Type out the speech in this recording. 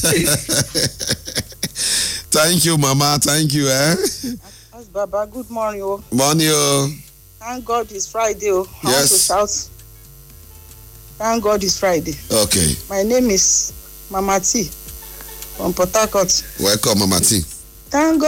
Thank you, Mama. Thank you, As Baba, good morning, oh. Morning, oh. Thank God it's Friday, oh. I want to Yes. shout. Thank God it's Friday. Okay. My name is Mama T from Port Harcourt. Welcome, Mama T. Thank God.